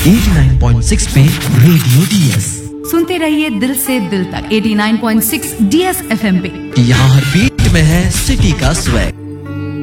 89.6 पे radio DS सुनते रहिए दिल से दिल तक 89.6 डीएस एफएम पे। यहाँ हर बीट में है सिटी का स्वैग।